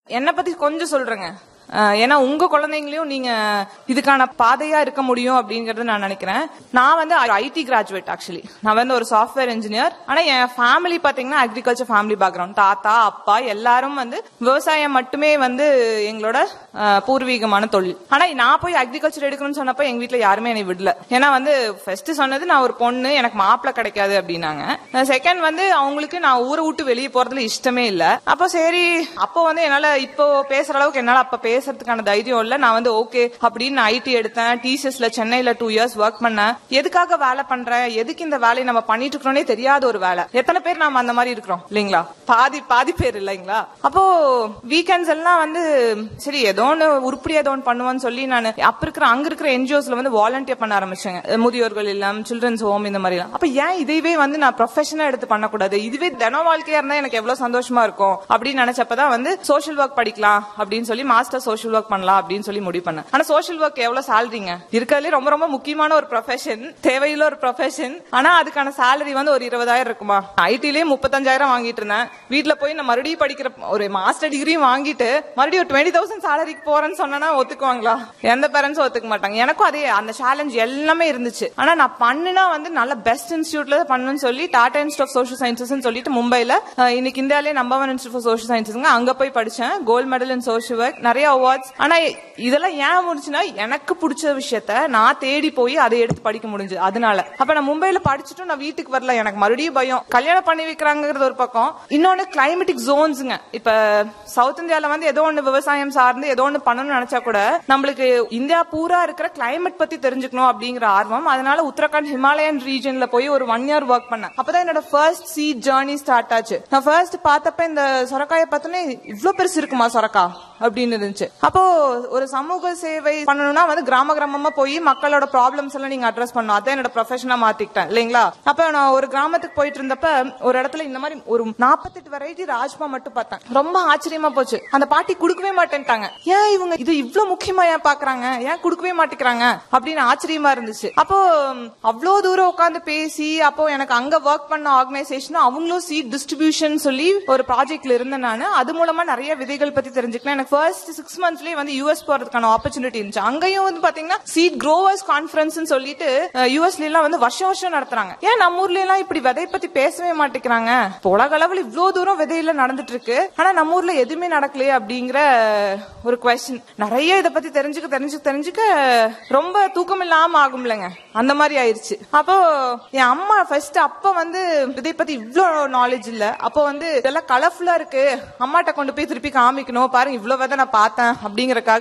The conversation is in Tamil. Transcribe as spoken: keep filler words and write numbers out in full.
என்ன பத்தி கொஞ்சம் சொல்றேங்க. ஏன்னா உங்க குழந்தைங்களையும் நீங்க இதுக்கான பாதையா இருக்க முடியும் அப்படிங்கறது நான் நினைக்கிறேன். நான் வந்து ஐடி கிராஜுவேட். ஆக்சுவலி நான் வந்து ஒரு சாஃப்ட்வேர் இன்ஜினியர். ஆனா என் ஃபேமிலி பாத்தீங்கன்னா அக்ரிகல்ச்சர் ஃபேமிலி பேக்ரவுண்ட். தாத்தா அப்பா எல்லாரும் வந்து விவசாயம் மட்டுமே வந்து எங்களோட பூர்வீகமான தொழில். ஆனா நான் போய் அக்ரிகல்ச்சர் எடுக்கணும்னு சொன்னப்ப எங்க வீட்டுல யாருமே என்னை விடல. ஏன்னா வந்து ஃபர்ஸ்ட் சொன்னது நான் ஒரு பொண்ணு, எனக்கு மாப்பிள்ள கிடைக்காது அப்படின்னாங்க. செகண்ட் வந்து அவங்களுக்கு நான் ஊரை விட்டு வெளியே போறதுல இஷ்டமே இல்ல. அப்போ சரி, அப்போ வந்து என்னால இப்போ பேசுற அளவுக்கு என்னால அப்ப பேசுறதுக்கான தைரியம் இல்ல. நான் வந்து ஓகே அப்படின்னு ஐடி எடுத்தேன். டிசிஎஸ்ல சென்னையில டூ இயர்ஸ் ஒர்க் பண்ணேன். எதுக்காக வேலை பண்றேன், எதுக்கு இந்த வேலையை நம்ம பண்ணிட்டு இருக்கோம்னே தெரியாத ஒரு வேலை. எத்தனை பேர் நாம அந்த மாதிரி இருக்கிறோம் இல்லைங்களா? பாதி பாதி பேர் இல்லைங்களா? அப்போ வீக்கெண்ட்ஸ் எல்லாம் வந்து சரி ஏதோ ஒன்று உருப்படி ஏதோ ஒன்று பண்ணுவான்னு சொல்லி நான் அப்ப இருக்கிற அங்க இருக்கிற என்ஜிஓஸ்ல வந்து வாலண்டியர் பண்ண ஆரம்பிச்சேங்க. முதியோர்கள் இல்லம், சில்ட்ரன்ஸ் ஹோம், இந்த மாதிரி. அப்ப ஏன் இதுவே வந்து நான் ப்ரொஃபஷனா எடுத்து பண்ணக்கூடாது? இதுவே தின வாழ்க்கையா இருந்தா எனக்கு எவ்வளவு சந்தோஷமா இருக்கும் அப்படின்னு நினைச்சப்பதான் வந்து சோஷியல் ஒர்க் படிக்கலாம் அப்படின்னு சொல்லி மாஸ்டர் சோஷியல் ஒர்க் பண்ணலாம் அப்படின்னு சொல்லி முடிவு பண்ணேன். ஆனா சோஷியல் ஒர்க் எவ்வளவு சேலரிங்க? இருக்கிறதுலே ரொம்ப ரொம்ப முக்கியமான ஒரு ப்ரொஃபஷன், தேவையில்ல ஒரு ப்ரொஃபஷன். ஆனா அதுக்கான சேலரி வந்து ஒரு இருபதாயிரம் இருக்குமா? ஐடிலயே முப்பத்தஞ்சாயிரம் வாங்கிட்டு இருந்தேன். வீட்டுல போய் நான் மறுபடியும் படிக்கிற ஒரு மாஸ்டர் டிகிரியும் வாங்கிட்டு மறுபடியும் ஒரு டுவெண்ட்டி தௌசண்ட் சேலரிக்கு போறேன்னு சொன்னா ஒத்துக்குவாங்களா? எந்த பேரண்ட்ஸும் ஒத்துக்க மாட்டாங்க. எனக்கும் அதே அந்த சேலஞ்ச் எல்லாமே இருந்துச்சு. ஆனா நான் பண்ணுனா வந்து நல்ல பெஸ்ட் இன்ஸ்டியூட்ல பண்ணணும்னு சொல்லி Tata institute of social sciences சொல்லி மும்பைல இன்னைக்கு இந்தியாலே number one institute of social sciences அங்க போய் படிச்சேன். Gold medal in social work, நிறைய அவார்ட்ஸ். ஆனா இதெல்லாம் ஏன் முடிச்சுன்னா எனக்கு பிடிச்ச விஷயத்த நான் தேடி போய் அதை எடுத்து படிக்க முடிஞ்சு. அதனால அப்ப நான் மும்பைல படிச்சுட்டு நான் வீட்டுக்கு வரல. எனக்கு மறுபடியும் பயம். கல்யாணம் பண்ணி வைக்கிறாங்கிறது ஒரு பக்கம், இன்னொன்னு கிளைமேட்டிக் ஜோன்ஸுங்க. இப்ப சவுத் இந்தியால வந்து ஏதோ ஒண்ணு விவசாயம் சார்ந்து ஏதோ ஒண்ணு பண்ணணும்னு நினைச்சா கூட நம்மளுக்கு இந்தியா பூரா இருக்கிற கிளைமேட் பத்தி தெரிஞ்சுக்கணும் அப்படிங்கிற ஆர்வம். அதனால உத்தரகாண்ட் ஹிமாலயன் ரீஜன்ல போய் ஒரு ஒன் இயர் ஒர்க் பண்ணேன். அப்பதான் என்னோட ஃபர்ஸ்ட் சீட் ஜர்னி ஸ்டார்ட் ஆச்சு. நான் ஃபர்ஸ்ட் பார்த்தப்ப இந்த சொரக்காயை பார்த்தோன்னே இவ்வளவு பெருசு இருக்குமா சொரக்கா அப்படின்னு இருந்துச்சு. அப்போ ஒரு சமூக சேவை பண்ணணும்னா வந்து கிராம கிராமமா போய் மக்களோட ப்ராப்ளம்ஸ் எல்லாம் நீங்க அட்ரஸ் பண்ணணும். அதான் என்னோட ப்ரொஃபஷனா மாத்திக்கிட்டேன் இல்லைங்களா? அப்ப நான் ஒரு கிராமத்துக்கு போயிட்டு இருந்தப்ப ஒரு இடத்துல இந்த மாதிரி ஒரு நாற்பத்தெட்டு வெரைட்டி ராஜ்மா மட்டும் பார்த்தேன். ரொம்ப ஆச்சரியமா போச்சு. அந்த பாட்டி குடுக்கவே மாட்டேன்ட்டாங்க. ஏன் இவங்க இது இவ்வளவு முக்கியமா ஏன் பாக்குறாங்க, ஏன் குடுக்கவே மாட்டேங்கிறாங்க அப்படின்னு ஆச்சரியமா இருந்துச்சு. அப்போ அவ்வளவு தூரம் உட்காந்து பேசி அப்போ எனக்கு அங்க ஒர்க் பண்ண ஆர்கனைசேஷன் அவங்களும் சீட் டிஸ்ட்ரிபியூஷன் சொல்லி ஒரு ப்ராஜெக்ட்ல இருந்தேன். நான் அது மூலமா நிறைய விதைகள் பத்தி தெரிஞ்சுக்கலாம். எனக்கு ஃபர்ஸ்ட் சிக்ஸ் மந்த்ஸ்லயே வந்து யூஎஸ் போறதுக்கான ஆப்பர்ச்சுனிட்டி இருந்துச்சு. அங்கேயும் வந்து பாத்தீங்கன்னா சீட் க்ரோவர்ஸ் கான்ஃபரன்ஸ் சொல்லிட்டு யூஎஸ்ல எல்லாம் வந்து வருஷம் வருஷம் நடத்துறாங்க. ஏன் நம்ம ஊர்ல எல்லாம் இப்படி விதை பத்தி பேசவே மாட்டேங்கிறாங்க? உலக அளவில் இவ்வளவு தூரம் விதையில நடந்துட்டு இருக்கு, ஆனா நம்ம ஊர்ல எதுவுமே நடக்கலையே அப்படிங்கிற ஒரு குவெஸ்டின். நிறைய இதை பத்தி தெரிஞ்சுக்க தெரிஞ்சுக்க தெரிஞ்சுக்க ரொம்ப தூக்கம் இல்லாம ஆகும்லங்க, அந்த மாதிரி ஆயிருச்சு. அப்போ என் அம்மா ஃபர்ஸ்ட் அப்ப வந்து இதை பத்தி இவ்வளவு நாலேஜ் இல்ல. அப்போ வந்து இதெல்லாம் கலர்ஃபுல்லா இருக்கு, அம்மாட்ட கொண்டு போய் திருப்பி காமிக்கணும், பாருங்க இவ்வளவு விதை நான் பார்த்தேன் அப்படிங்கறக்காக